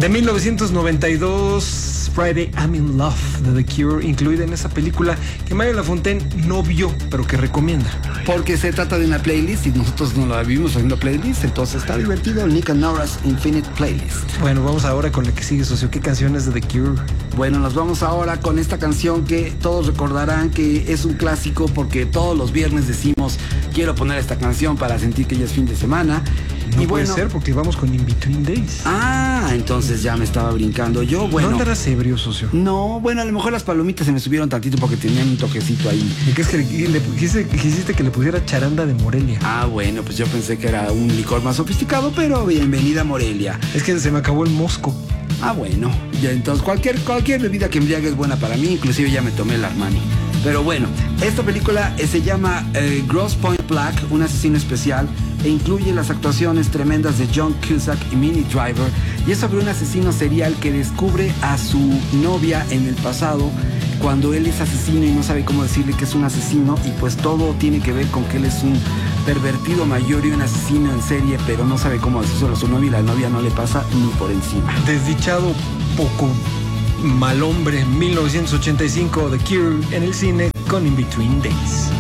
De 1992, Friday I'm in Love de The Cure, incluida en esa película que Mario Lafontaine no vio, pero que recomienda. Porque se trata de una playlist y nosotros no la vivimos haciendo playlist, entonces está divertido el Nick and Nora's Infinite Playlist. Bueno, vamos ahora con la que sigue, socio. ¿Qué canciones de The Cure? Bueno, nos vamos ahora con esta canción que todos recordarán que es un clásico porque todos los viernes decimos quiero poner esta canción para sentir que ya es fin de semana. No y puede bueno, ser porque vamos con In Between Days. Entonces ya me estaba brincando yo. Bueno, ¿No andarás ebrio, socio? No, bueno, a lo mejor las palomitas se me subieron tantito porque tenían un toquecito ahí. ¿Y qué es que quisiste que le pusiera charanda de Morelia? Bueno, pues yo pensé que era un licor más sofisticado, pero bienvenida Morelia. Es que se me acabó el mosco. Bueno, ya entonces cualquier bebida que embriague es buena para mí, inclusive ya me tomé el Armani. Pero bueno, esta película se llama Grosse Pointe Black, un asesino especial, e incluye las actuaciones tremendas de John Cusack y Minnie Driver, y es sobre un asesino serial que descubre a su novia en el pasado cuando él es asesino y no sabe cómo decirle que es un asesino, y pues todo tiene que ver con que él es un pervertido mayor y un asesino en serie, pero no sabe cómo decírselo a su novia y la novia no le pasa ni por encima. Desdichado, poco mal hombre, 1985, The Cure en el cine con In Between Days.